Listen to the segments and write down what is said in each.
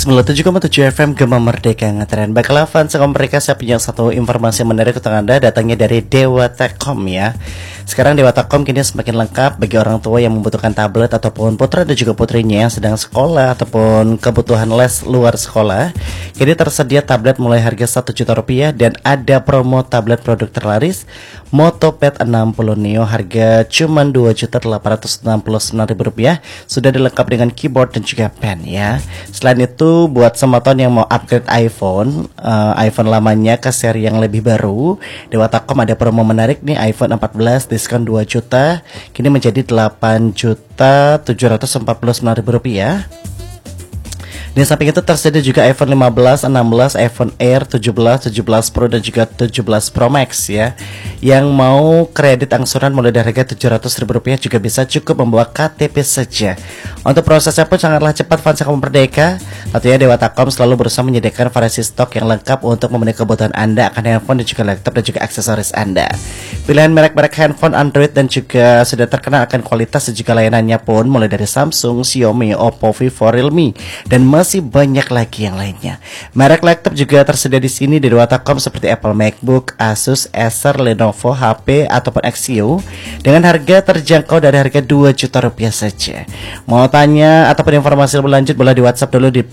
97,7 FM Gema Merdeka Ngetren. Baiklah fans mereka, saya punya satu informasi menarik untuk Anda, datangnya dari Dewa Techcom ya. Sekarang Dewa Techcom kini semakin lengkap bagi orang tua yang membutuhkan tablet ataupun putra dan juga putrinya yang sedang sekolah ataupun kebutuhan les luar sekolah. Kini tersedia tablet mulai harga Rp1 juta dan ada promo tablet produk terlaris MotoPad 60 Neo harga cuma Rp2.869.000. Sudah dilengkapi dengan keyboard dan juga pen ya. Selain itu buat semoton yang mau upgrade iPhone lamanya ke seri yang lebih baru, Dewa Techcom ada promo menarik nih. iPhone 14 diskon 2 juta kini menjadi Rp8.749.000. Di samping itu tersedia juga iPhone 15, 16, iPhone Air, 17, 17 Pro dan juga 17 Pro Max ya. Yang mau kredit angsuran mulai dari harga Rp700.000 juga bisa, cukup membawa KTP saja. Untuk prosesnya pun sangatlah cepat fans Kamu Merdeka. Tentunya Dewa Techcom selalu berusaha menyediakan variasi stok yang lengkap untuk memenuhi kebutuhan Anda akan handphone dan juga laptop dan juga aksesoris Anda. Pilihan merek-merek handphone Android dan juga sudah terkenal akan kualitas dan juga layanannya pun mulai dari Samsung, Xiaomi, Oppo, Vivo, Realme dan masih banyak lagi yang lainnya. Merek laptop juga tersedia di sini di Dewa Techcom seperti Apple MacBook, Asus, Acer, Lenovo, HP ataupun Axio dengan harga terjangkau dari harga Rp2 juta saja. Mau tanya ataupun informasi lebih lanjut boleh di WhatsApp dulu di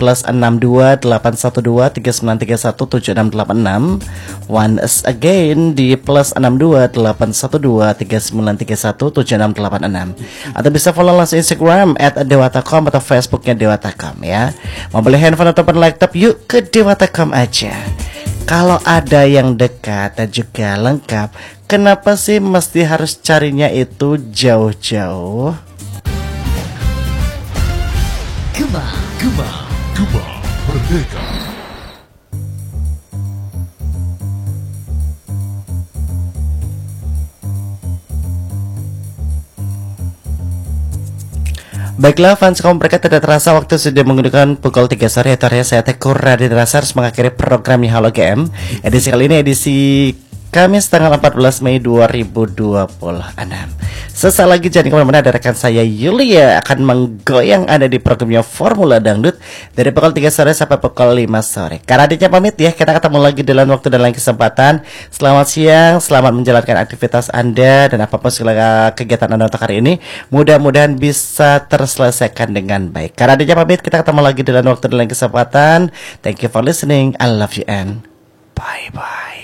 +62 812 3131 7686. Once again di +62 812 3131 7686. Atau bisa follow langsung Instagram @dewatechcom atau Facebooknya Dewa Techcom ya. Mau beli handphone ataupun laptop, yuk ke Dewa Techcom aja. Kalau ada yang dekat dan juga lengkap, kenapa sih mesti harus carinya itu jauh-jauh? Gema Merdeka. Baiklah fans Kamu Merdeka, tidak terasa waktu sudah menggunakan pukul 3 sore. Akhirnya saya Tekur Radit Rasa harus mengakhiri programnya Halo GM. Edisi kali ini edisi Kamis tanggal 14 Mei 2026. Sesaat lagi jangan kemana-mana, ada rekan saya Yulia akan menggoyang Anda di programnya Formula Dangdut dari pukul 3 sore sampai pukul 5 sore. Karena adiknya pamit ya, kita ketemu lagi dalam waktu dan lain kesempatan. Selamat siang, selamat menjalankan aktivitas Anda dan apapun segala kegiatan Anda untuk hari ini, mudah-mudahan bisa terselesaikan dengan baik. Karena adiknya pamit, kita ketemu lagi dalam waktu dan lain kesempatan. Thank you for listening, I love you and bye-bye.